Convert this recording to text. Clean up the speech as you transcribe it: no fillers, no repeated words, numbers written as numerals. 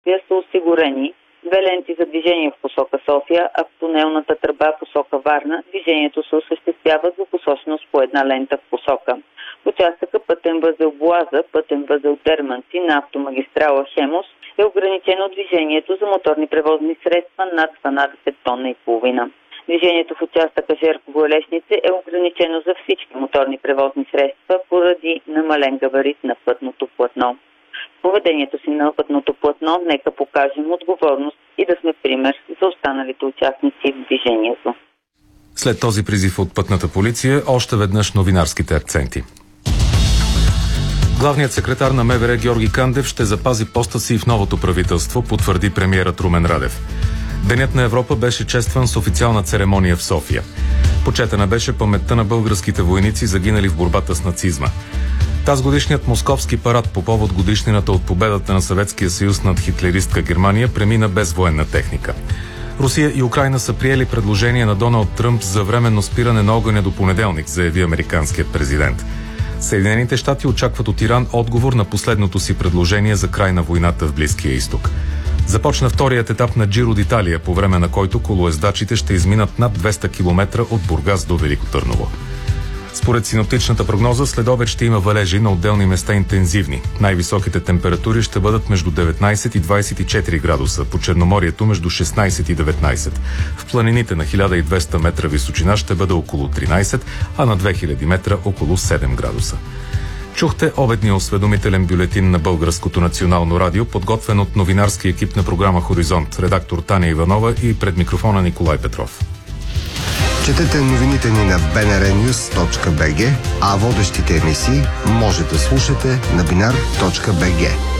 са осигурени 2 ленти за движение в посока София, а в тунелната тръба в посока Варна движението се осъществява двупосочно с по 1 лента в посока. В участъка пътен възел Боаза, пътен възел Дерманци на автомагистрала Хемус е ограничено движението за моторни превозни средства над 12 тона и половина. Движението в участъка Жерково-Елешнице е ограничено за всички моторни превозни средства поради намален габарит на пътното платно. Поведението си на пътното платно нека покажем отговорност и да сме пример за останалите участници в движението. След този призив от пътната полиция, още веднъж новинарските акценти. Главният секретар на МВР Георги Кандев ще запази поста си в новото правителство, потвърди премиерът Румен Радев. Денят на Европа беше честван с официална церемония в София. Почетена беше паметта на българските войници, загинали в борбата с нацизма. Тазгодишният московски парад по повод годишнината от победата на Съветския съюз над хитлеристка Германия премина без военна техника. Русия и Украйна са приели предложение на Доналд Тръмп за временно спиране на огъня до понеделник, заяви американският президент. Съединените щати очакват от Иран отговор на последното си предложение за край на войната в Близкия изток. Започна вторият етап на Джиро d'Италия, по време на който колоездачите ще изминат над 200 км от Бургас до Велико Търново. Според синоптичната прогноза, следобед ще има валежи, на отделни места интензивни. Най-високите температури ще бъдат между 19 и 24 градуса, по Черноморието между 16 и 19. В планините на 1200 метра височина ще бъде около 13, а на 2000 метра около 7 градуса. Чухте обедния осведомителен бюлетин на Българското национално радио, подготвен от новинарски екип на програма Хоризонт, редактор Таня Иванова и пред микрофона Николай Петров. Четете новините ни на bnrnews.bg, а водещите емисии може да слушате на binar.bg.